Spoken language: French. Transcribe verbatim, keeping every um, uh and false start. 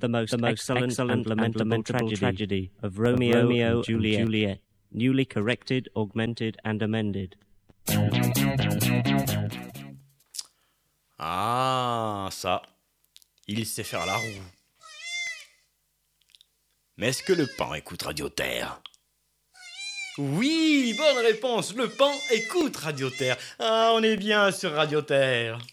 the most, the most excellent, excellent and lamentable tragedy, tragedy of Romeo, of Romeo and, Juliet, and Juliet, newly corrected, augmented and amended. Ah, ça, il sait faire la roue. Mais est-ce que le pan écoute Radio Terre ? Oui, bonne réponse, le pan écoute Radio Terre. Ah, on est bien sur Radio Terre.